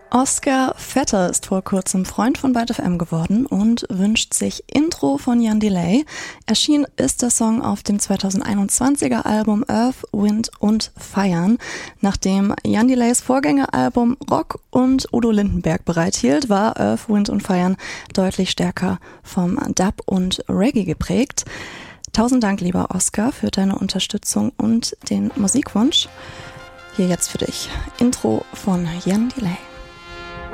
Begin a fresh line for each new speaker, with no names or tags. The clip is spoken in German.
Oscar Vetter ist vor kurzem Freund von Byte FM geworden und wünscht sich Intro von Jan Delay. Erschienen ist der Song auf dem 2021er Album Earth, Wind und Fire. Nachdem Jan Delays Vorgängeralbum Rock und Udo Lindenberg bereithielt, war Earth, Wind und Fire deutlich stärker vom Dub und Reggae geprägt. 1000 Dank, lieber Oscar, für deine Unterstützung und den Musikwunsch. Hier jetzt für dich Intro von Jan Delay.